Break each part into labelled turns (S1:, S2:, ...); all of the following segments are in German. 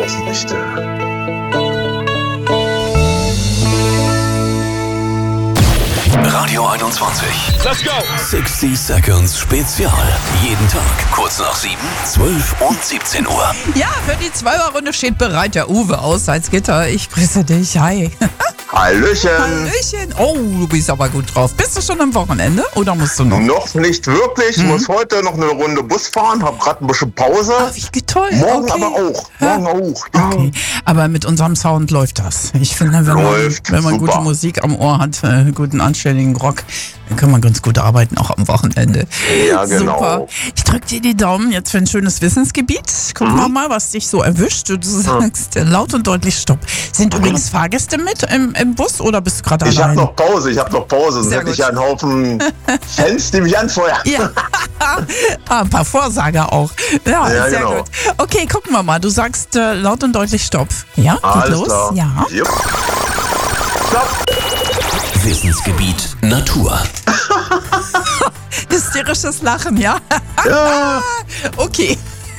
S1: Außenlichter.
S2: Radio 21.
S3: Let's go!
S2: 60 Seconds Spezial. Jeden Tag kurz nach 7, 12 und 17 Uhr.
S4: Ja, für die 2er-Runde steht bereit der Uwe aus Salzgitter. Ich grüße dich. Hi.
S1: Hallöchen.
S4: Hallöchen. Oh, du bist aber gut drauf. Bist du schon am Wochenende oder musst du noch?
S1: Noch nicht wirklich. Ich muss heute noch eine Runde Bus fahren. Hab gerade ein bisschen Pause.
S4: Ach, wie toll.
S1: Morgen
S4: okay.
S1: aber auch. Morgen auch. Ja.
S4: Okay. Aber mit unserem Sound läuft das. Ich finde, wenn man
S1: super.
S4: gute Musik am Ohr hat, guten anständigen Rock, dann kann man ganz gut arbeiten, auch am Wochenende.
S1: Ja, genau.
S4: Super. Ich drücke dir die Daumen jetzt für ein schönes Wissensgebiet. Gucken wir mal, was dich so erwischt. Du sagst laut und deutlich Stopp. Sind übrigens Fahrgäste mit im Bus oder bist du gerade allein?
S1: Ich habe noch Pause. Sonst
S4: Sehr
S1: hätte ich
S4: gut.
S1: ja einen Haufen Fans, die mich anfeuern.
S4: Ja, ein paar Vorsager auch. Ja,
S1: Ja,
S4: sehr
S1: genau.
S4: gut. Okay, gucken wir mal. Du sagst laut und deutlich Stopp. Ja, geht
S1: Alles
S4: los.
S1: klar.
S4: Ja.
S1: Jupp. Stopp.
S2: Wissensgebiet Natur.
S4: Hysterisches Lachen, ja?
S1: Ja.
S4: Okay.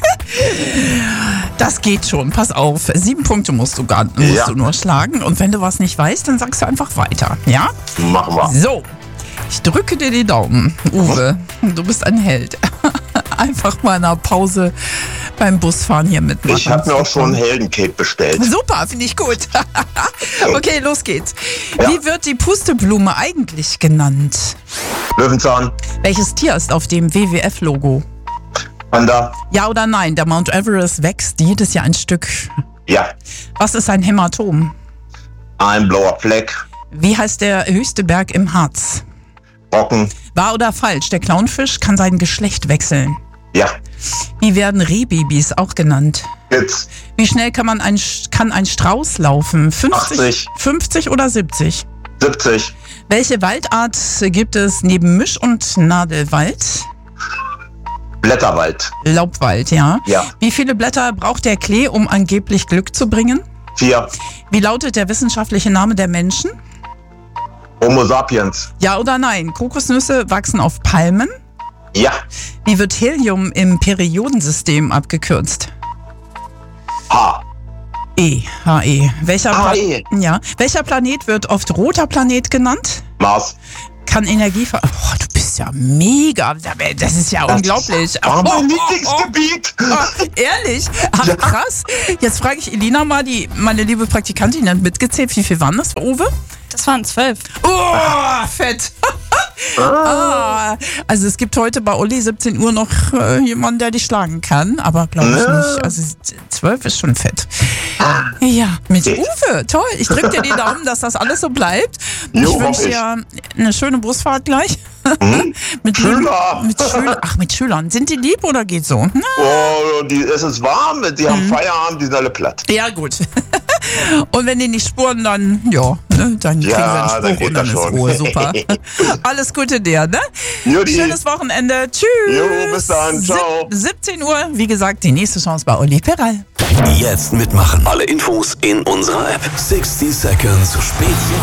S4: Das geht schon, pass auf. 7 Punkte musst du
S1: Ja.
S4: nur schlagen. Und wenn du was nicht weißt, dann sagst du einfach weiter. Ja?
S1: Machen wir.
S4: So, ich drücke dir die Daumen. Uwe, du bist ein Held. Einfach mal in einer Pause beim Busfahren hier mitmachen.
S1: Ich habe mir auch schon ein Heldencape bestellt.
S4: Super, finde ich gut. Okay, los geht's.
S1: Ja.
S4: Wie wird die Pusteblume eigentlich genannt?
S1: Löwenzahn.
S4: Welches Tier ist auf dem WWF-Logo?
S1: Panda.
S4: Ja oder nein? Der Mount Everest wächst jedes Jahr ein Stück.
S1: Ja.
S4: Was ist ein Hämatom?
S1: Ein blauer Fleck.
S4: Wie heißt der höchste Berg im Harz?
S1: Brocken.
S4: Wahr oder falsch? Der Clownfisch kann sein Geschlecht wechseln.
S1: Ja.
S4: Wie werden Rehbabys auch genannt?
S1: Jetzt.
S4: Wie schnell kann ein Strauß laufen?
S1: 80.
S4: 50 oder 70?
S1: 70.
S4: Welche Waldart gibt es neben Misch- und Nadelwald?
S1: Blätterwald.
S4: Laubwald, ja.
S1: Ja.
S4: Wie viele Blätter braucht der Klee, um angeblich Glück zu bringen?
S1: 4.
S4: Wie lautet der wissenschaftliche Name der Menschen?
S1: Homo sapiens.
S4: Ja oder nein? Kokosnüsse wachsen auf Palmen.
S1: Ja.
S4: Wie wird Helium im Periodensystem abgekürzt?
S1: H.
S4: HE.
S1: HE.
S4: Welcher Planet wird oft roter Planet genannt?
S1: Mars.
S4: Kann Energie Oh, du bist ja mega. Das ist ja unglaublich.
S1: War mein Lieblingsgebiet.
S4: Ehrlich? Ach, krass. Jetzt frage ich Elina mal, meine liebe Praktikantin, hat mitgezählt. Wie viel waren das, Uwe?
S5: Das waren 12.
S4: Oh, fett. Also es gibt heute bei Uli 17 Uhr noch jemanden, der dich schlagen kann, aber glaube ich nicht. Also 12 ist schon fett. Ja, mit Uwe, toll. Ich drücke dir die Daumen, dass das alles so bleibt.
S1: Jo,
S4: Ich wünsche
S1: hoffe ich.
S4: dir eine schöne Busfahrt gleich. Mit
S1: Schüler.
S4: Schülern. Ach, mit Schülern. Sind die lieb oder geht so? Na,
S1: Oh, es ist warm, die haben Feierabend, die sind alle platt.
S4: ja, gut. Und wenn die nicht spuren, dann, ja, ne, dann kriegen
S1: Ja,
S4: wir einen
S1: dann
S4: Spruch
S1: geht
S4: und dann
S1: das
S4: ist
S1: schon.
S4: Ruhe. Super. Alles Gute dir, ne?
S1: Juti.
S4: Schönes Wochenende. Tschüss.
S1: Jo, bis dann. Ciao.
S4: 17 Uhr, wie gesagt, die nächste Chance bei Uli Peral.
S2: Jetzt mitmachen. Alle Infos in unserer App. 60 Seconds Spezial.